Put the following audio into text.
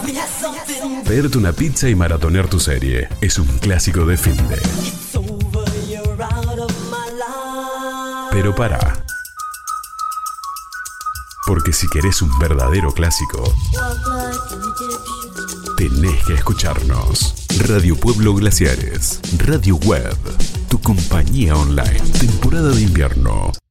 Pedirte una pizza y maratonear tu serie es un clásico de finde. Pero pará. Porque si querés un verdadero clásico, tenés que escucharnos. Radio Pueblo Glaciares, Radio Web, tu compañía online. Temporada de invierno.